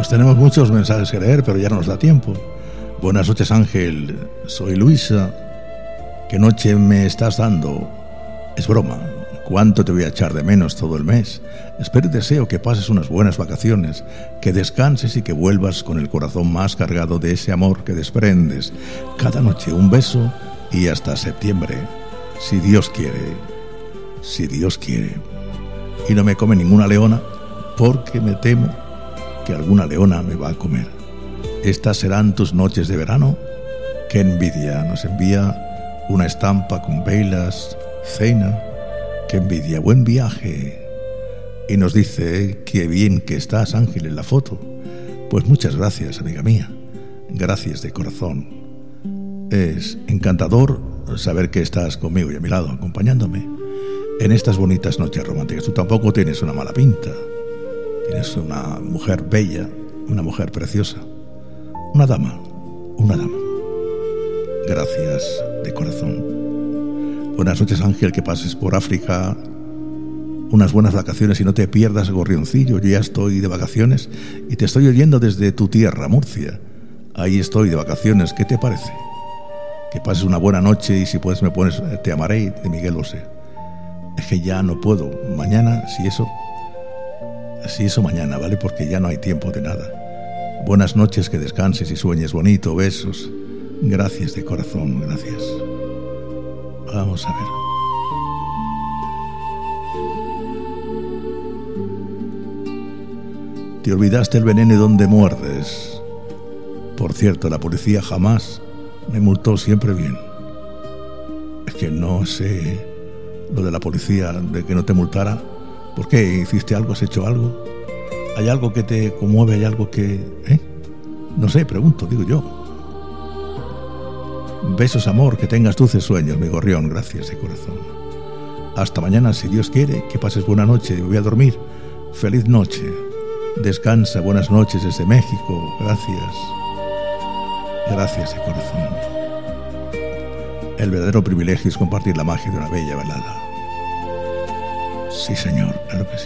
Pues tenemos muchos mensajes que leer, pero ya no nos da tiempo. Buenas noches, Ángel. Soy Luisa. ¿Qué noche me estás dando? Es broma. ¿Cuánto te voy a echar de menos todo el mes? Espero y deseo que pases unas buenas vacaciones, que descanses y que vuelvas con el corazón más cargado de ese amor que desprendes. Cada noche un beso y hasta septiembre. Si Dios quiere. Si Dios quiere. Y no me come ninguna leona, porque me temo que alguna leona me va a comer. Estas serán tus noches de verano. ¡Qué envidia! Nos envía una estampa con velas, cena. ¡Qué envidia! Buen viaje. Y nos dice, qué bien que estás, Ángel, en la foto. Pues muchas gracias, amiga mía. Gracias de corazón. Es encantador saber que estás conmigo y a mi lado, acompañándome en estas bonitas noches románticas. Tú tampoco tienes una mala pinta. Tienes una mujer bella, una mujer preciosa. Una dama. Gracias de corazón. Buenas noches, Ángel, que pases por África unas buenas vacaciones y no te pierdas el Gorrioncillo. Yo ya estoy de vacaciones y te estoy oyendo desde tu tierra, Murcia. Ahí estoy de vacaciones. ¿Qué te parece? Que pases una buena noche y si puedes me pones Te amaré de Miguel Bosé. Es que ya no puedo. Mañana, si eso mañana, ¿vale? Porque ya no hay tiempo de nada. Buenas noches, que descanses y sueñes bonito. Besos. Gracias de corazón, gracias. Vamos a ver. Te olvidaste el veneno donde muerdes. Por cierto, la policía jamás me multó, siempre bien. Es que no sé lo de la policía, de que no te multara. ¿Por qué? ¿Hiciste algo? ¿Has hecho algo? ¿Hay algo que te conmueve? ¿Hay algo que...? No sé, pregunto, digo yo. Besos, amor, que tengas dulces sueños, mi gorrión. Gracias de corazón. Hasta mañana, si Dios quiere. Que pases buena noche. Voy a dormir. Feliz noche. Descansa. Buenas noches desde México. Gracias. Gracias de corazón. El verdadero privilegio es compartir la magia de una bella velada. Sí, señor, claro que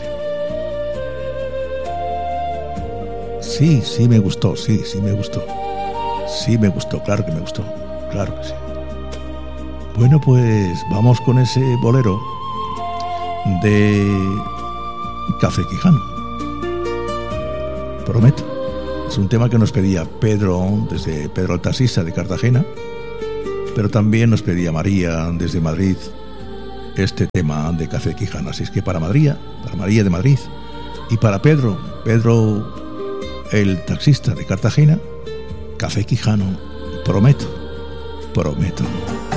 sí. Sí me gustó, sí me gustó. Sí me gustó, claro que me gustó. Claro que sí. Bueno, pues vamos con ese bolero de Café Quijano. Prometo. Es un tema que nos pedía Pedro, desde Pedro el taxista de Cartagena, pero también nos pedía María desde Madrid este tema de Café Quijano. Así es que para María de Madrid, y para Pedro el taxista de Cartagena, Café Quijano. Prometo.